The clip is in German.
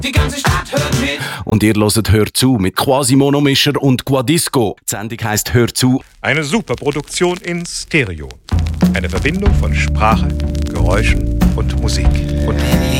Die ganze Stadt hört mit. Und ihr hört «Hör zu» mit Quasimono-Mischer und Guadisco. Die Sendung heisst «Hör zu». Eine Superproduktion in Stereo. Eine Verbindung von Sprache, Geräuschen und Musik. Und